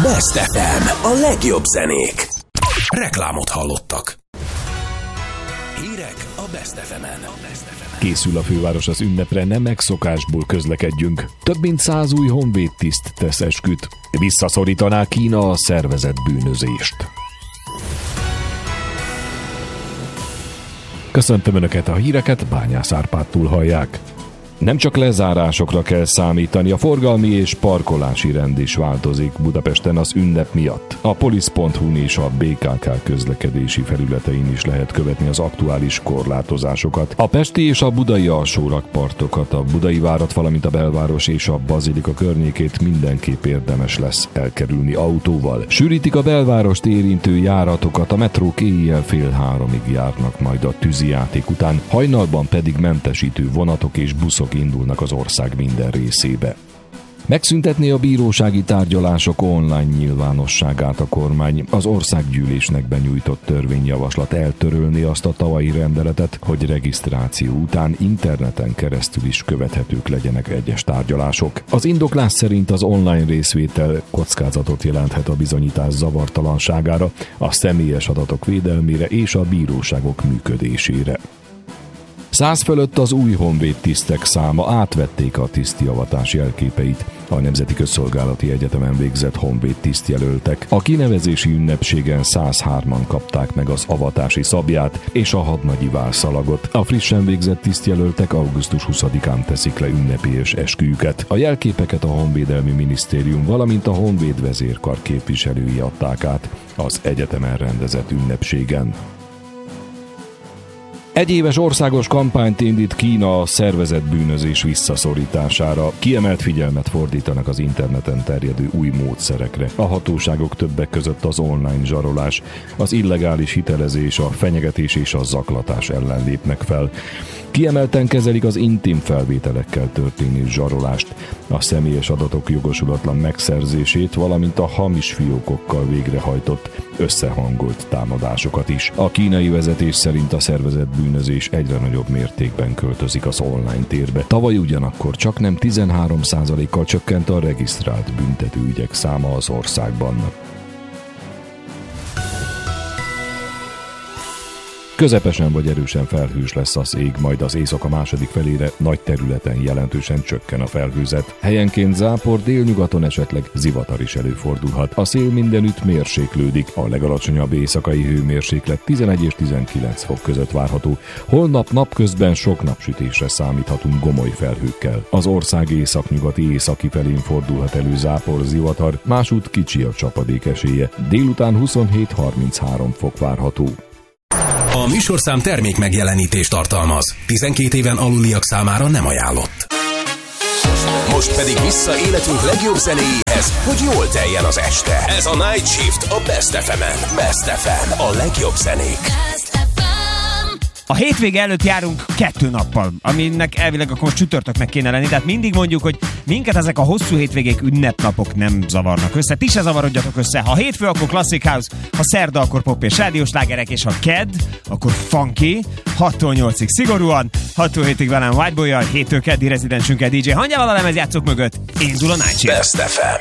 Best FM, a legjobb zenék. Reklámot hallottak. Hírek a Best FM-en. Készül a főváros az ünnepre, nem megszokásból közlekedjünk. Több mint 100 új honvédtiszt tesz esküt. Visszaszorítaná Kína a szervezett bűnözést. Köszöntöm Önöket, a híreket Bányász Árpádtól hallják. Nem csak lezárásokra kell számítani, a forgalmi és parkolási rend is változik Budapesten az ünnep miatt. A polisz.hu-n és a BKK közlekedési felületein is lehet követni az aktuális korlátozásokat. A pesti és a budai alsórakpartokat, a Budai várat, valamint a belváros és a Bazilika környékét mindenképp érdemes lesz elkerülni autóval. Sűrítik a belvárost érintő járatokat, a metrók éjjel 2:30 járnak majd a tűzijáték után, hajnalban pedig mentesítő vonatok és buszok indulnak az ország minden részébe. Megszüntetné a bírósági tárgyalások online nyilvánosságát a kormány. Az országgyűlésnek benyújtott törvényjavaslat eltörölni azt a tavalyi rendeletet, hogy regisztráció után interneten keresztül is követhetők legyenek egyes tárgyalások. Az indoklás szerint az online részvétel kockázatot jelenthet a bizonyítás zavartalanságára, a személyes adatok védelmére és a bíróságok működésére. 100 fölött az új honvédtisztek száma, átvették a tisztjavatás jelképeit a Nemzeti Közszolgálati Egyetemen végzett honvédtisztjelöltek. A kinevezési ünnepségen 103-an kapták meg az avatási szabját és a hadnagyi válszalagot. A frissen végzett tisztjelöltek augusztus 20-án teszik le ünnepélyes esküjüket. A jelképeket a Honvédelmi Minisztérium, valamint a Honvéd vezérkar képviselői adták át az egyetemen rendezett ünnepségen. Egyéves országos kampányt indít Kína a szervezett bűnözés visszaszorítására. Kiemelt figyelmet fordítanak az interneten terjedő új módszerekre. A hatóságok többek között az online zsarolás, az illegális hitelezés, a fenyegetés és a zaklatás ellen lépnek fel. Kiemelten kezelik az intim felvételekkel történő zsarolást, a személyes adatok jogosulatlan megszerzését, valamint a hamis fiókokkal végrehajtott, összehangolt támadásokat is. A kínai vezetés szerint a szervezett bűnözés egyre nagyobb mértékben költözik az online térbe. Tavaly ugyanakkor csaknem 13%-kal csökkent a regisztrált büntetőügyek száma az országban. Közepesen vagy erősen felhős lesz az ég, majd az éjszaka második felére nagy területen jelentősen csökken a felhőzet. Helyenként zápor, délnyugaton esetleg zivatar is előfordulhat. A szél mindenütt mérséklődik, a legalacsonyabb éjszakai hőmérséklet 11 és 19 fok között várható. Holnap napközben sok napsütésre számíthatunk gomoly felhőkkel. Az ország északnyugati északi felén fordulhat elő zápor, zivatar, másút kicsi a csapadék esélye. Délután 27-33 fok várható. A műsorszám termék megjelenítést tartalmaz. 12 éven aluliak számára nem ajánlott. Most pedig vissza életünk legjobb zenéjéhez, hogy jól teljen az este. Ez a Night Shift a Best FM-en. Best FM, a legjobb zenék. A hétvége előtt járunk 2 nappal, aminek elvileg akkor csütörtöknek kéne lenni, tehát mindig mondjuk, hogy minket ezek a hosszú hétvégék, ünnepnapok nem zavarnak össze. Ti se zavarodjatok össze. Ha hétfő, akkor Classic House, ha szerda, akkor pop és rádiós slágerek, és ha kedd, akkor funky, 6-tól 8-ig szigorúan, 6-tól 7-ig velem Whiteboy-jal, 7-től keddi rezidensünkkel DJ Hangyával a lemezjátszók mögött. Indul a Night Shift. Best FM.